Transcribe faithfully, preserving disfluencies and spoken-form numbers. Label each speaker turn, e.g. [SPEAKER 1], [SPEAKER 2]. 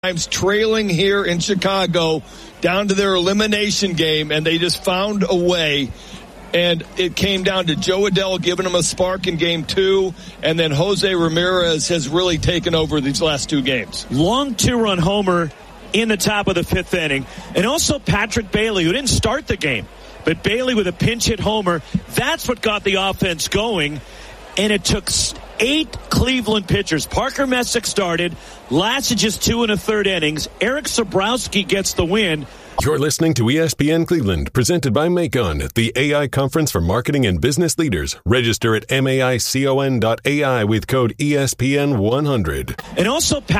[SPEAKER 1] times trailing here in Chicago down to their elimination game, and they just found a way. And it came down to Joe Adell giving them a spark in game two, and then Jose Ramirez has really taken over these last two games.
[SPEAKER 2] Long two-run homer in the top of the fifth inning. And also Patrick Bailey, who didn't start the game, but Bailey with a pinch hit homer. That's what got the offense going. And it took eight Cleveland pitchers. Parker Messick started, lasted just two and a third innings. Eric Sabrowski gets the win.
[SPEAKER 3] You're listening to E S P N Cleveland, presented by Macon, the A I conference for marketing and business leaders. Register at maicon dot A I with code E S P N one hundred.
[SPEAKER 2] And also